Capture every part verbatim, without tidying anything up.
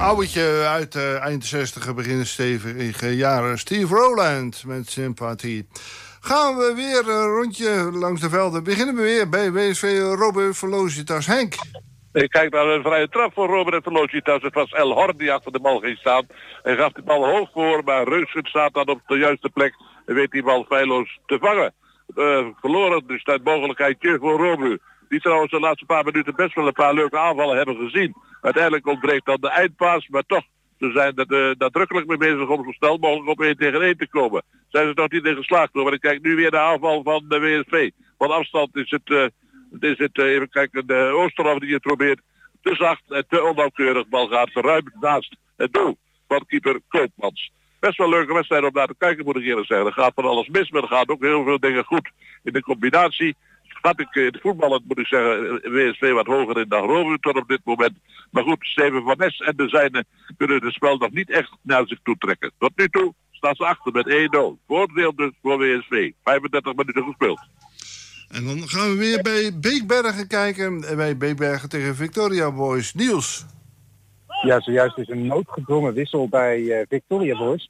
ouwtje uit uh, eind zestig, begin stevige jaren. Steve Rowland met Sympathie. Gaan we weer een rondje langs de velden. Beginnen we weer bij W S V Robert Velocitas. Henk. Ik kijk naar een vrije trap voor Robert Velocitas. Het was El Horn die achter de bal ging staan. Hij gaf de bal hoog voor, maar Reusgen staat dan op de juiste plek en weet die bal feilloos te vangen. Uh, verloren, dus dat mogelijkheidje voor Robert. Die trouwens de laatste paar minuten best wel een paar leuke aanvallen hebben gezien. Uiteindelijk ontbreekt dan de eindpaas, maar toch, ze zijn er uh, nadrukkelijk mee bezig om zo snel mogelijk op één tegen één te komen. Zijn ze nog niet in geslaagd hoor, maar ik kijk nu weer de aanval van de W S V. Van afstand is het, uh, is het uh, even kijken, de Oosterhof die het probeert. Te zacht en te onnauwkeurig. Bal gaat ruim naast het doel van keeper Koopmans. Best wel een leuke wedstrijd om naar te kijken, moet ik eerlijk zeggen. Er gaat van alles mis, maar er gaat ook heel veel dingen goed in de combinatie. Had ik in het voetballen, moet ik zeggen, W S V wat hoger in dan Robert tot op dit moment. Maar goed, Steven van Nes en de zijne kunnen het spel nog niet echt naar zich toe trekken. Tot nu toe staan ze achter met één nul. Voordeel dus voor W S V. vijfendertig minuten gespeeld. En dan gaan we weer bij Beekbergen kijken. Bij Beekbergen tegen Victoria Boys. Niels. Ja, zojuist is een noodgedwongen wissel bij uh, Victoria Boys.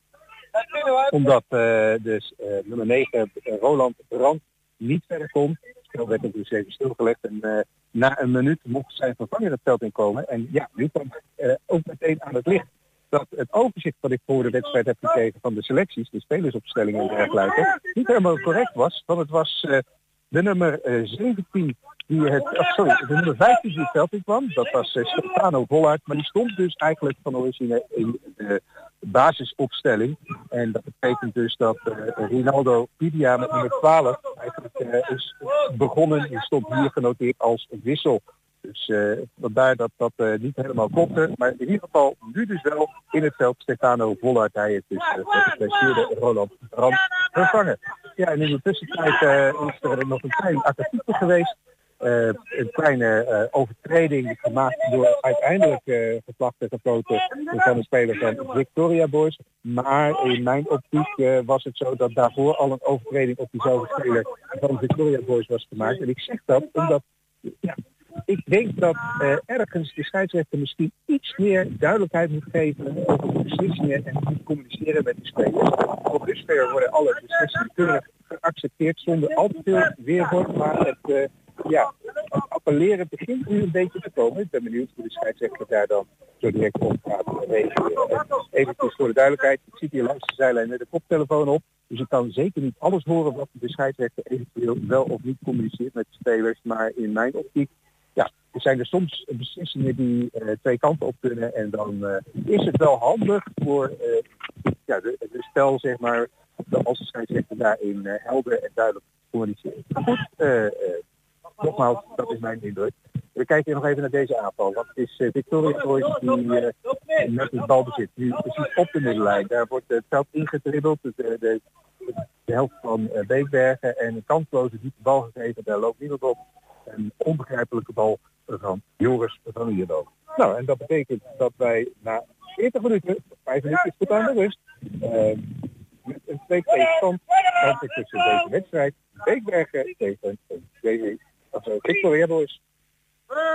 Omdat uh, dus uh, nummer negen uh, Roland Brand niet verder kon. Het spel werd dus even stilgelegd en uh, na een minuut mocht zijn vervanger het veld inkomen. En ja, nu kwam uh, ook meteen aan het licht dat het overzicht wat ik voor de wedstrijd heb gekregen van de selecties, de spelersopstellingen en dergelijke, niet helemaal correct was. Want het was uh, de nummer uh, zeventien die het, oh, sorry, de nummer vijftien die het veld in kwam. Dat was uh, Stefano Vollaert, maar die stond dus eigenlijk van origine in de basisopstelling. En dat betekent dus dat uh, Rinaldo Pidia met nummer twaalf eigenlijk uh, is begonnen. Die stond hier genoteerd als wissel. Dus uh, vandaar dat dat uh, niet helemaal klopte. Maar in ieder geval nu dus wel in het veld Stefano Vollaert. Hij heeft dus uh, de geblesseerde Roland Brand vervangen. Ja, en in de tussentijd uh, is er nog een klein akkefietje geweest. Uh, een kleine uh, overtreding gemaakt door uiteindelijk uh, geplachte gefloten van een speler van Victoria Boys. Maar in mijn optiek uh, was het zo dat daarvoor al een overtreding op diezelfde speler van Victoria Boys was gemaakt. En ik zeg dat omdat ja, ik denk dat uh, ergens de scheidsrechter misschien iets meer duidelijkheid moet geven over de beslissingen en moet communiceren met de spelers. Op dusver worden alle beslissingen keurig geaccepteerd zonder al te veel weerwoord, maar het uh, ja, het appelleren begint nu een beetje te komen. Ik ben benieuwd hoe de scheidsrechter daar dan zo direct op gaat reageren. Even voor de duidelijkheid, ik zit hier langs de zijlijn met de koptelefoon op. Dus ik kan zeker niet alles horen wat de scheidsrechter eventueel wel of niet communiceert met de spelers. Maar in mijn optiek, ja, er zijn er soms beslissingen die uh, twee kanten op kunnen. En dan uh, is het wel handig voor uh, ja, de, de spel, zeg maar, als de scheidsrechter daarin uh, helder en duidelijk communiceert. Goed, uh, uh, nogmaals, dat is mijn indruk. We kijken nog even naar deze aanval. Want het is uh, Victoria Boys die uh, met het bal bezit. Nu precies op de middenlijn. Daar wordt het veld ingedribbeld. De, de, de, de helft van uh, Beekbergen. En een kansloze diepe bal gegeven. Daar loopt niemand op. Een onbegrijpelijke bal van Joris van Ierdo. Nou, en dat betekent dat wij na veertig minuten, vijf minuten tot aan de rust, uh, met een twee twee stand tussen deze wedstrijd Beekbergen tegen uh, Victoria Boys.